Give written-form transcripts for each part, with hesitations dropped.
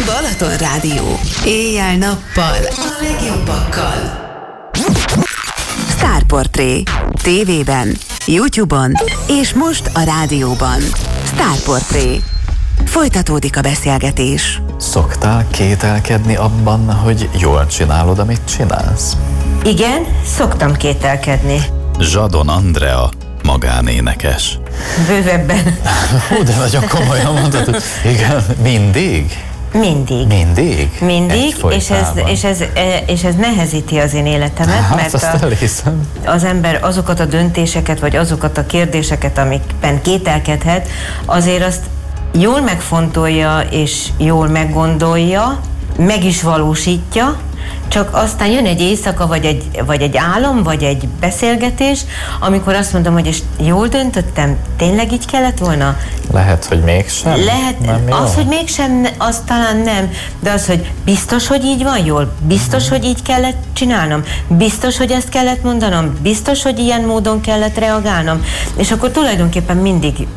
Balaton Rádió. Éjjel-nappal a legjobbakkal. Sztárportré. TV-ben, YouTube-on és most a rádióban. Sztárportré. Folytatódik a beszélgetés. Szoktál kételkedni abban, hogy jól csinálod, amit csinálsz? Igen, szoktam kételkedni. Zsadon Andrea, magánénekes. Bővebben. Hú, de nagyon komolyan mondtad, hogy igen, mindig? Mindig. Mindig? És ez nehezíti az én életemet, Hát, mert az ember azokat a döntéseket, vagy azokat a kérdéseket, amikben kételkedhet, azért azt jól megfontolja, és jól meggondolja, meg is valósítja, csak aztán jön egy éjszaka, vagy egy álom, vagy egy beszélgetés, amikor azt mondom, hogy és jól döntöttem, tényleg így kellett volna? Lehet, hogy mégsem. Az, hogy mégsem, az talán nem, de az, hogy biztos, hogy így van jól, biztos, hogy így kellett csinálnom, biztos, hogy ezt kellett mondanom, biztos, hogy ilyen módon kellett reagálnom, és akkor tulajdonképpen mindig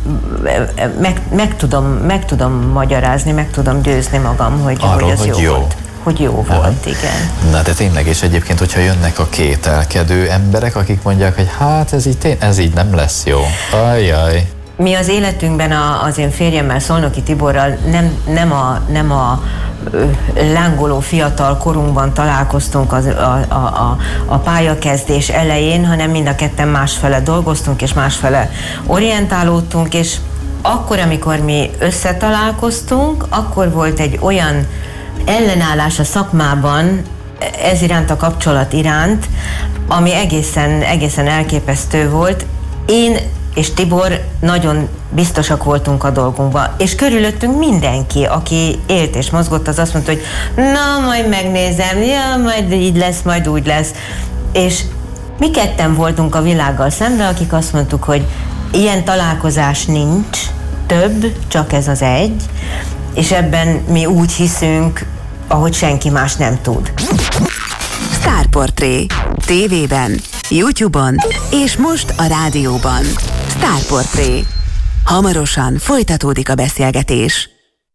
meg tudom magyarázni, meg tudom győzni magam, hogy ez jó volt. Hogy jó volt, igen. Na de tényleg, és egyébként, hogyha jönnek a kételkedő emberek, akik mondják, hogy hát ez így nem lesz jó. Ajjaj. Mi az életünkben az én férjemmel, Szolnoki Tiborral nem a lángoló fiatal korunkban találkoztunk a pályakezdés elején, hanem mind a ketten másfele dolgoztunk, és másfele orientálódtunk, és akkor, amikor mi összetalálkoztunk, akkor volt egy olyan ellenállás a szakmában ez iránt, a kapcsolat iránt, ami egészen elképesztő volt. Én és Tibor nagyon biztosak voltunk a dolgunkban, és körülöttünk mindenki, aki élt és mozgott, az azt mondta, hogy na, majd megnézem, ja, majd így lesz, majd úgy lesz. És mi ketten voltunk a világgal szemben, akik azt mondtuk, hogy ilyen találkozás nincs, több, csak ez az egy, és ebben mi úgy hiszünk, ahogy senki más nem tud. Sztárportré. TV-ben, YouTube-on és most a rádióban. Sztárportré. Hamarosan folytatódik a beszélgetés.